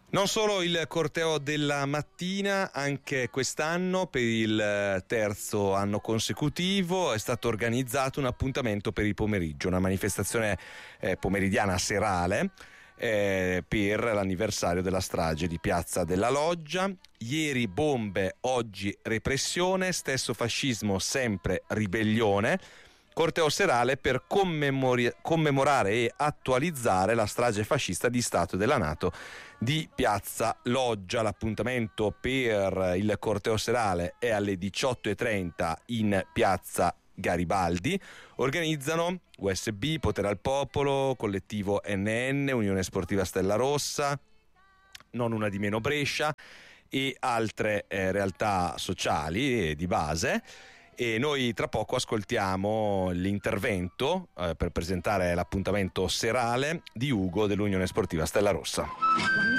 Non solo il corteo della mattina, anche quest'anno per il terzo anno consecutivo è stato organizzato un appuntamento per il pomeriggio, una manifestazione pomeridiana serale per l'anniversario della strage di Piazza della Loggia. Ieri bombe, oggi repressione, stesso fascismo, sempre ribellione. Corteo serale per commemorare e attualizzare la strage fascista di Stato e della NATO di Piazza Loggia. L'appuntamento per il corteo serale è alle 18:30 in Piazza Garibaldi. Organizzano USB, Potere al Popolo, Collettivo NN, Unione Sportiva Stella Rossa, Non Una di Meno Brescia e altre realtà sociali di base. E noi tra poco ascoltiamo l'intervento per presentare l'appuntamento serale di Ugo dell'Unione Sportiva Stella Rossa.